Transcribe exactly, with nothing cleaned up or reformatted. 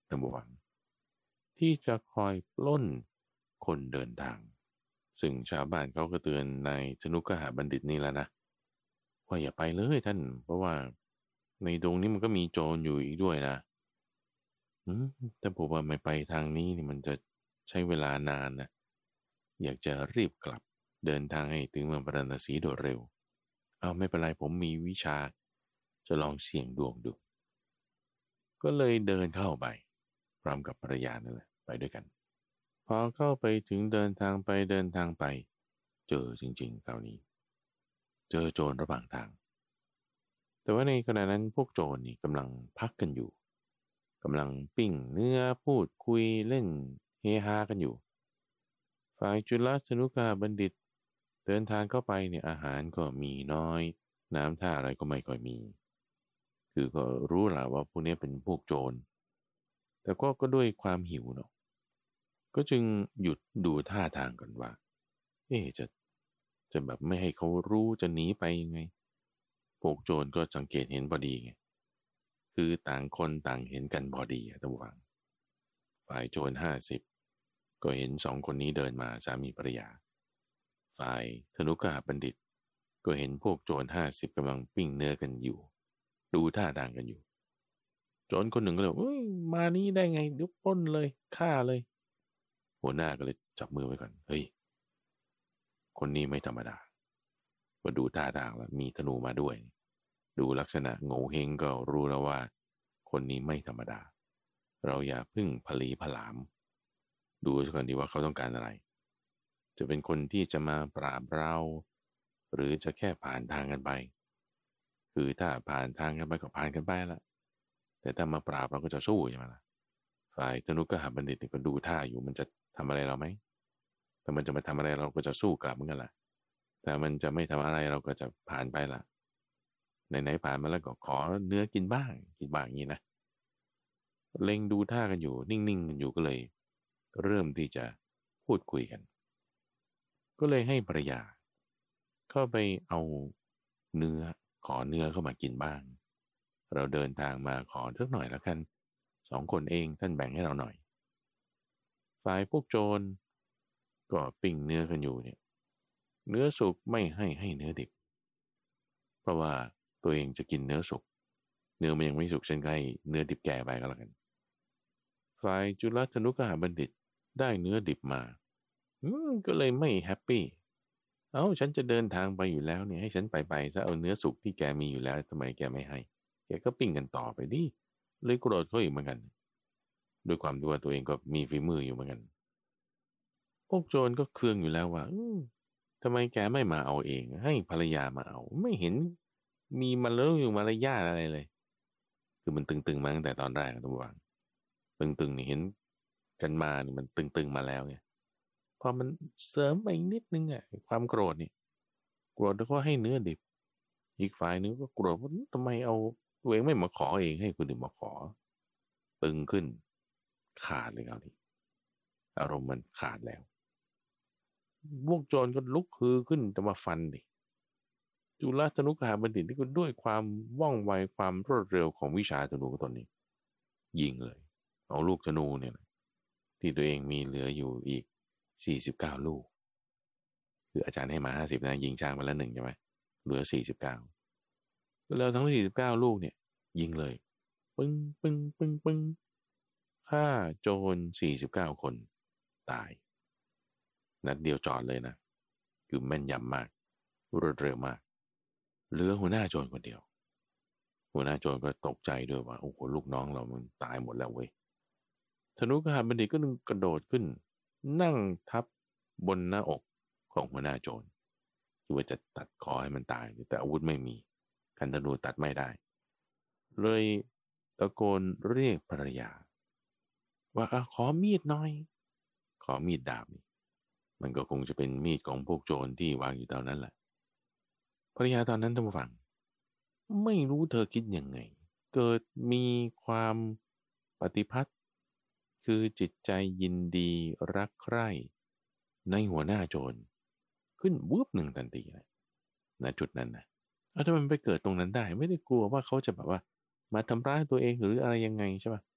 ท่านผู้ฟังที่จะคอยปล้นคนเดินทางซึ่งชาวบ้านเขาก็เตือนนายชนุกหบัณฑิตนี่แล้วนะว่าอย่าไปเลยท่านเพราะว่าในดงนี้มันก็มีโจรอยู่อีกด้วยนะอืมแต่ผมว่าไม่ไปทางนี้นี่มันจะใช้เวลานานนะอยากจะรีบกลับเดินทางให้ถึงเมืองปราณสีโดยเร็วเอาไม่เป็นไรผมมีวิชาจะลองเสี่ยงดวงดูก็เลยเดินเข้าไปพร้อมกับภรรยานั่นแหละไปด้วยกันพอเข้าไปถึงเดินทางไปเดินทางไปเจอจริงๆคราวนี้เจอโจรระหว่างทางแต่ว่าในขณะนั้นพวกโจรนี่กำลังพักกันอยู่กำลังปิ้งเนื้อพูดคุยเล่นเฮฮากันอยู่ฝ่ายจุลสนุกาบัณฑิตเดินทางเข้าไปเนี่ยอาหารก็มีน้อยน้ำท่าอะไรก็ไม่ค่อยมีคือก็รู้แหละว่าพวกนี้เป็นพวกโจรแต่ก็ก็ด้วยความหิวเนาะก็จึงหยุดดูท่าทางกันว่าเอ๊ะจะจะแบบไม่ให้เขารู้จะหนีไปยังไงพวกโจรก็สังเกตเห็นพอดีไงคือต่างคนต่างเห็นกันพอดีอะท่านผู้ฟังฝ่ายโจรห้าสิบก็เห็นสองคนนี้เดินมาสามีภรรยาฝ่ายธนุกาบัณฑิตก็เห็นพวกโจรห้าสิบกำลังปิ้งเนื้อกันอยู่ดูท่าทางกันอยู่โจรคนหนึ่งก็เลยเอ้ยมานี่ได้ไงเดี๋ยวปล้นเลยฆ่าเลยหัวหน้าก็เลยจับมือไว้ก่อนเฮ้ยคนนี้ไม่ธรรมดาก็ดูท่าทางแล้วมีธนูมาด้วยดูลักษณะโง่เฮงก็รู้แล้วว่าคนนี้ไม่ธรรมดาเราอย่าพึ่งผลีผลามดูก่อนดีว่าเขาต้องการอะไรจะเป็นคนที่จะมาปราบเราหรือจะแค่ผ่านทางกันไปคือถ้าผ่านทางกันไปก็ผ่านกันไปละแต่ถ้ามาปราบเราก็จะสู้ใช่ไหมล่ะฝ่ายธนุกหบัณฑิตก็ดูท่าอยู่มันจะทำอะไรเราไหมถ้ามันจะมาทำอะไรเราก็จะสู้กลับเหมือนกันแหละแต่มันจะไม่ทำอะไรเราก็จะผ่านไปละไหนๆผ่านมาแล้วก็ขอเนื้อกินบ้างกินบ้างอย่างนี้นะเล็งดูท่ากันอยู่นิ่งๆกันอยู่ก็เลยเริ่มที่จะพูดคุยกันก็เลยให้ภรรยาเข้าไปเอาเนื้อขอเนื้อเข้ามากินบ้างเราเดินทางมาขอสักหน่อยแล้วกันสองคนเองท่านแบ่งให้เราหน่อยฝ่ายพวกโจรก็ปิ้งเนื้อกันอยู่เนี่ยเนื้อสุกไม่ให้ให้เนื้อดิบเพราะว่าตัวเองจะกินเนื้อสุกเนื้อมันยังไม่สุกเช่นไงเนื้อดิบแก่ไปก็แล้วกันฝ่ายจุลธนุกหบัณฑิตได้เนื้อดิบมาอืมก็เลยไม่แฮปปี้เอ้าฉันจะเดินทางไปอยู่แล้วเนี่ยให้ฉันไปไปซะเอาเนื้อสุกที่แกมีอยู่แล้วทำไมแกไม่ให้แกก็ปิ้งกันต่อไปดิเลยโกรธเขาอีกเหมือนกันด้วยความที่ว่าตัวเองก็มีฝีมืออยู่เหมือนกันพวกโจรก็เคืองอยู่แล้วว่าทำไมแกไม่มาเอาเองให้ภรรยามาเอาไม่เห็นมีมันแล้วอยู่มารยาทอะไรเลยคือมันตึงๆมาตั้งแต่ตอนแรกทุกวันตึงๆนี่เห็นกันมานี่มันตึงๆมาแล้วเนี่ยพอมันเสริมไปอีกนิดนึงอ่ะความโกรธนี่โกรธแล้วก็ให้เนื้อดิบอีกฝ่ายนึงก็โกรธว่าทำไมเอาตัวเองไม่มาขอเองให้คนอื่นมาขอตึงขึ้นขาดเลยคราวนี้อารมณ์มันขาดแล้วพวกโจรก็ลุกฮือขึ้นจะมาฟันดิจุลธนุกหบัณฑิตนี่ก็ด้วยความว่องไวความรวดเร็วของวิชาธนูตนนี้ยิงเลยเอาลูกธนูเนี่ยที่ตัวเองมีเหลืออยู่อีกสี่สิบเก้าลูกคืออาจารย์ให้มาห้าสิบนะยิงช้างมาแล้วหนึ่งใช่ไหมเหลือสี่สิบเก้าแล้วทั้งสี่สิบเก้าลูกเนี่ยยิงเลยปึ้งปึ้งปึ้งปึ้งฆ่าโจรสี่สิบเก้าคนตายนัดเดียวจอดเลยนะคือแม่นยำมากรวดเร็วมากเหลือหัวหน้าโจรคนเดียวหัวหน้าโจรก็ตกใจด้วยว่าโอ้โหลูกน้องเรามันตายหมดแล้วเว้ยธนุกหบัณฑิตก็นึงกระโดดขึ้นนั่งทับบนหน้าอกของหัวหน้าโจรคิดว่าจะตัดคอให้มันตายแต่อาวุธไม่มีคันธนูตัดไม่ได้เลยตะโกนเรียกภรรยาว่าอ่ะขอมีดหน่อยขอมีดดาบนี่มันก็คงจะเป็นมีดของพวกโจรที่วางอยู่ตอนนั้นแหละภรรยาตอนนั้นท่านผู้ฟังไม่รู้เธอคิดยังไงเกิดมีความปฏิภัทคือจิตใจยินดีรักใคร่ในหัวหน้าโจรขึ้นวูบหนึ่งทันทีเลยณจุดนั้นนะเอาถ้ามันไปเกิดตรงนั้นได้ไม่ได้กลัวว่าเขาจะแบบว่ามาทำร้ายตัวเองหรืออะไรยังไงใช่ปะ